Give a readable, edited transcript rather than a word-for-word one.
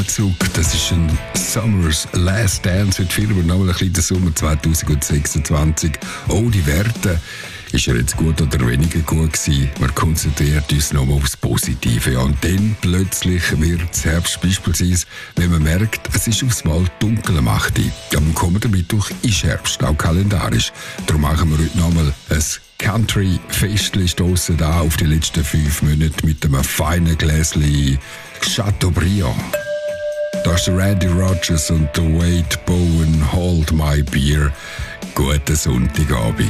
zurück. Das ist ein Summer's Last Dance. Heute feiern wir noch ein bisschen den Sommer 2026. Oh, die Werte. Ist er jetzt gut oder weniger gut gewesen? Wir konzentrieren uns nochmal aufs Positive. Ja, und dann plötzlich wird es Herbst, beispielsweise, wenn man merkt, es ist aufs Mal dunkel am 8. Ja, am kommenden Mittwoch ist Herbst, auch kalendarisch. Darum machen wir heute nochmal ein Country-Festchen, stossen da auf die letzten 5 Monate mit einem feinen Gläschen Chateaubriand. Das ist Randy Rogers und der Wade Bowen, Hold My Beer. Guten Sonntagabend.